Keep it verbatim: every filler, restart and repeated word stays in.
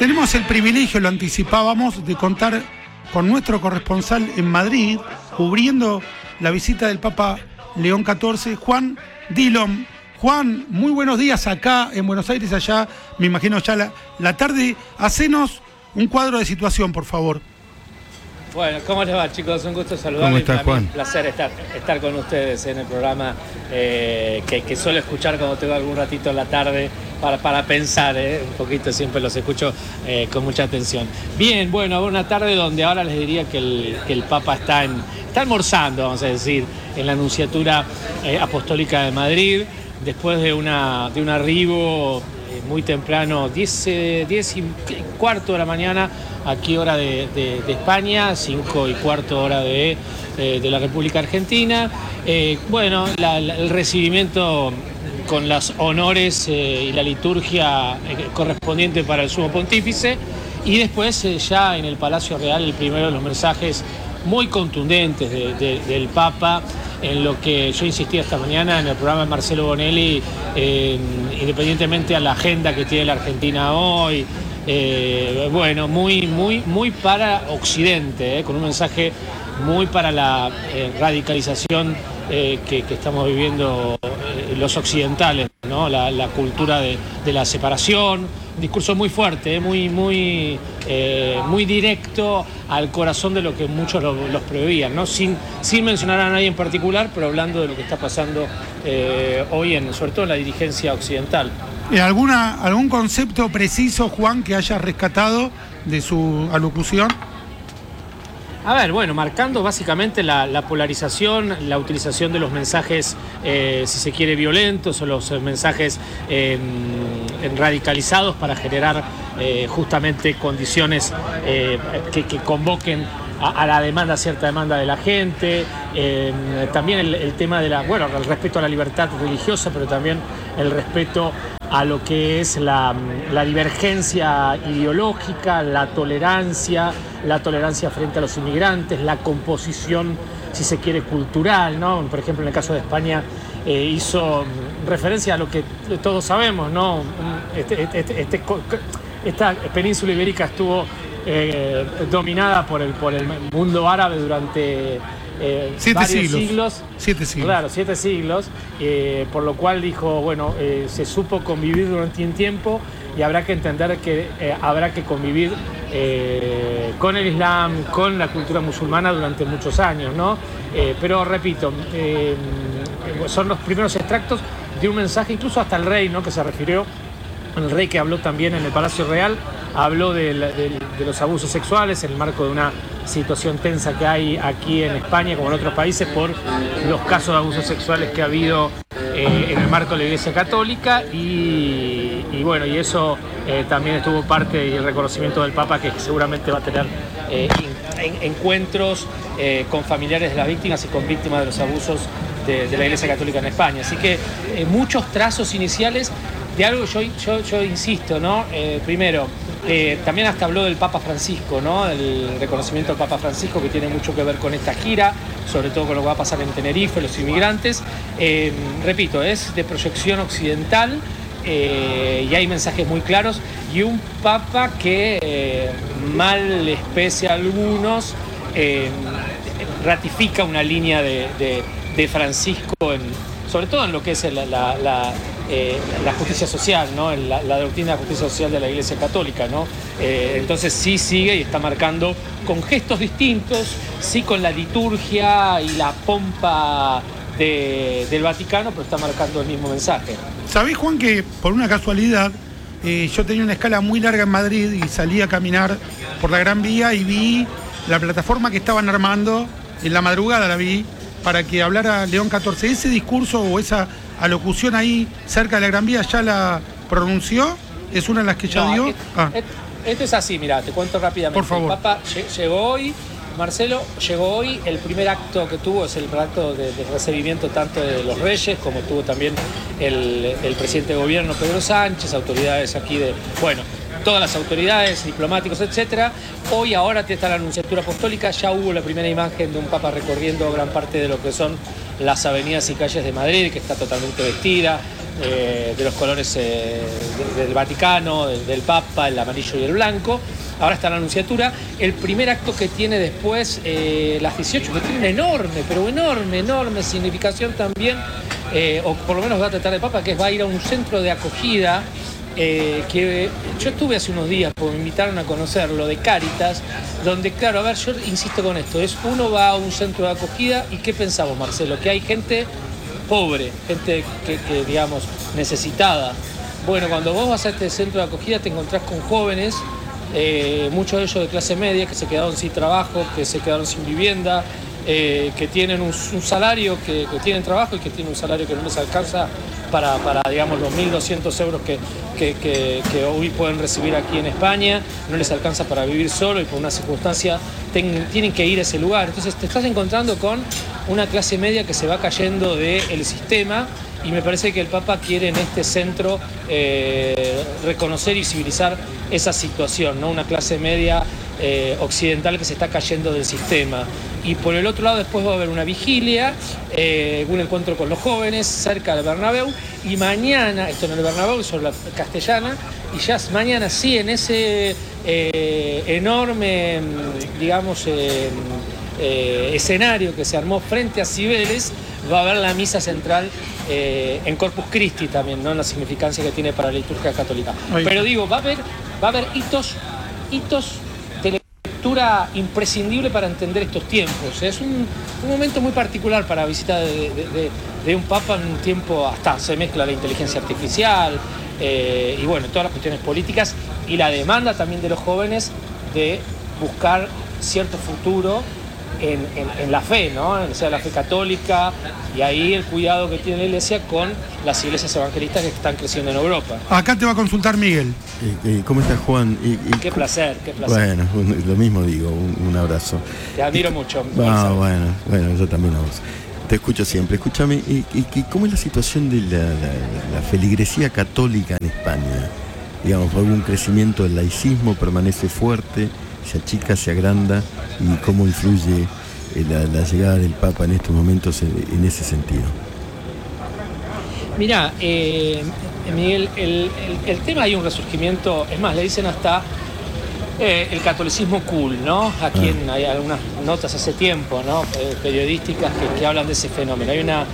Tenemos el privilegio, lo anticipábamos, de contar con nuestro corresponsal en Madrid, cubriendo la visita del Papa León catorce, Juan Dillon. Juan, muy buenos días acá en Buenos Aires, allá, me imagino ya la, la tarde. Hacenos un cuadro de situación, por favor. Bueno, ¿cómo les va, chicos? Un gusto saludarles. ¿Cómo estás, Juan? Un placer estar, estar con ustedes en el programa eh, que, que suelo escuchar cuando tengo algún ratito en la tarde para, para pensar, eh, un poquito, siempre los escucho eh, con mucha atención. Bien, bueno, una tarde donde ahora les diría que el, que el Papa está, en, está almorzando, vamos a decir, en la Nunciatura eh, Apostólica de Madrid, después de, una, de un arribo eh, muy temprano, diez y cuarto de la mañana, aquí hora de, de, de España, cinco y cuarto hora de, de, de la República Argentina. Eh, bueno, la, la, el recibimiento con los honores eh, y la liturgia eh, correspondiente para el Sumo Pontífice, y después eh, ya en el Palacio Real el primero de los mensajes muy contundentes de, de, del Papa, en lo que yo insistí esta mañana en el programa de Marcelo Bonelli, eh, independientemente a la agenda que tiene la Argentina hoy, eh, bueno, muy, muy, muy para Occidente, eh, con un mensaje muy para la eh, radicalización eh, que, que estamos viviendo eh, los occidentales, ¿no? La, la cultura de, de la separación, un discurso muy fuerte, eh, muy, muy, eh, muy directo al corazón de lo que muchos lo, los preveían, ¿no? Sin, sin mencionar a nadie en particular, pero hablando de lo que está pasando eh, hoy, en, sobre todo en la dirigencia occidental. ¿Alguna, ¿Algún concepto preciso, Juan, que hayas rescatado de su alocución? A ver, bueno, marcando básicamente la, la polarización, la utilización de los mensajes, eh, si se quiere, violentos, o los mensajes eh, radicalizados para generar eh, justamente condiciones eh, que, que convoquen a, a la demanda, a cierta demanda de la gente. Eh, también el, el tema de la, bueno, el respeto a la libertad religiosa, pero también el respeto a lo que es la, la divergencia ideológica, la tolerancia, la tolerancia frente a los inmigrantes, la composición, si se quiere, cultural, ¿no? Por ejemplo, en el caso de España eh, hizo referencia a lo que todos sabemos, ¿no? Este, este, este, esta península ibérica estuvo eh, dominada por el, por el mundo árabe durante Eh, siete varios siglos. siglos. Siete siglos. Claro, siete siglos, eh, por lo cual dijo, bueno, eh, se supo convivir durante un tiempo y habrá que entender que eh, habrá que convivir eh, con el Islam, con la cultura musulmana durante muchos años, ¿no? Eh, pero repito, eh, son los primeros extractos de un mensaje, incluso hasta el rey, ¿no? Que se refirió, el rey que habló también en el Palacio Real, habló de, de, de los abusos sexuales en el marco de una situación tensa que hay aquí en España como en otros países por los casos de abusos sexuales que ha habido eh, en el marco de la Iglesia Católica, y, y bueno, y eso eh, también estuvo parte del reconocimiento del Papa, que seguramente va a tener eh, en, encuentros eh, con familiares de las víctimas y con víctimas de los abusos de, de la Iglesia Católica en España. Así que eh, muchos trazos iniciales de algo, yo, yo, yo insisto, ¿no? Eh, primero, eh, también hasta habló del Papa Francisco, ¿no? El reconocimiento del Papa Francisco, que tiene mucho que ver con esta gira, sobre todo con lo que va a pasar en Tenerife, los inmigrantes. Eh, repito, es de proyección occidental, eh, y hay mensajes muy claros, y un Papa que, eh, mal les pese a algunos, eh, ratifica una línea de, de, de Francisco, en, sobre todo en lo que es la... la, la Eh, la justicia social, ¿no? La, la doctrina de justicia social de la Iglesia Católica, ¿no? Eh, entonces sí sigue y está marcando con gestos distintos, sí con la liturgia y la pompa de, del Vaticano, pero está marcando el mismo mensaje. ¿Sabés, Juan, que por una casualidad eh, yo tenía una escala muy larga en Madrid y salí a caminar por la Gran Vía y vi la plataforma que estaban armando, en la madrugada la vi, para que hablara León catorce? ¿Ese discurso o esa alocución ahí cerca de la Gran Vía ya la pronunció? ¿Es una de las que ya no, dio? Esto, ah. esto es así, mira, te cuento rápidamente. Por favor. El Papa llegó hoy, Marcelo, llegó hoy, el primer acto que tuvo es el acto de, de recibimiento tanto de los reyes, como tuvo también el, el presidente de gobierno, Pedro Sánchez, autoridades aquí de, bueno, todas las autoridades, diplomáticos, etcétera. Hoy, ahora está la Nunciatura Apostólica, ya hubo la primera imagen de un Papa recorriendo gran parte de lo que son las avenidas y calles de Madrid, que está totalmente vestida, eh, de los colores eh, de, del Vaticano, del, del Papa, el amarillo y el blanco. Ahora está la Anunciatura. El primer acto que tiene después, eh, las dieciocho, que tiene una enorme, pero enorme, enorme significación también, eh, o por lo menos va a tratar de Papa, que es va a ir a un centro de acogida, eh, que yo estuve hace unos días, porque me invitaron a conocerlo, de Cáritas, donde, claro, a ver, yo insisto con esto, es uno va a un centro de acogida y ¿qué pensamos, Marcelo? Que hay gente pobre, gente que, que digamos, necesitada. Bueno, cuando vos vas a este centro de acogida te encontrás con jóvenes, Eh, muchos de ellos de clase media, que se quedaron sin trabajo, que se quedaron sin vivienda, eh, que tienen un, un salario, que, que tienen trabajo y que tienen un salario que no les alcanza para, para digamos, los mil doscientos euros que, que, que, que hoy pueden recibir aquí en España, no les alcanza para vivir solo y por una circunstancia ten, tienen que ir a ese lugar. Entonces te estás encontrando con una clase media que se va cayendo del sistema. Y me parece que el Papa quiere en este centro eh, reconocer y civilizar esa situación, ¿no? Una clase media eh, occidental que se está cayendo del sistema. Y por el otro lado después va a haber una vigilia, eh, un encuentro con los jóvenes cerca del Bernabéu. Y mañana, esto en el Bernabéu, sobre la Castellana, y ya mañana sí, en ese eh, enorme, digamos, eh, eh, escenario que se armó frente a Cibeles, va a haber la misa central eh, en Corpus Christi también, ¿no? En la significancia que tiene para la liturgia católica. Ahí. Pero digo, va a haber, va a haber hitos, hitos de lectura imprescindible para entender estos tiempos. Es un, un momento muy particular para visita de, de, de, de un papa en un tiempo, hasta se mezcla la inteligencia artificial eh, y bueno, todas las cuestiones políticas y la demanda también de los jóvenes de buscar cierto futuro En, en, en la fe, ¿no? O sea, la fe católica, y ahí el cuidado que tiene la Iglesia con las iglesias evangelistas que están creciendo en Europa. Acá te va a consultar Miguel. Eh, eh, ¿Cómo estás, Juan? Y, y, qué placer, qué placer. Bueno, un, lo mismo digo, un, un abrazo. Te admiro y, mucho. Ah, bueno, bueno, yo también a vos. Te escucho siempre. Escúchame, ¿y, y, y cómo es la situación de la, la, la feligresía católica en España? Digamos, ¿algún crecimiento del laicismo permanece fuerte? ¿Se achica, se agranda? ¿Y cómo influye la, la llegada del Papa en estos momentos en, en ese sentido? Mirá, eh, Miguel, el, el, el tema hay un resurgimiento, es más, le dicen hasta eh, el catolicismo cool, ¿no? Aquí ah. en, hay algunas notas hace tiempo, ¿no? Eh, periodísticas que, que hablan de ese fenómeno. Hay una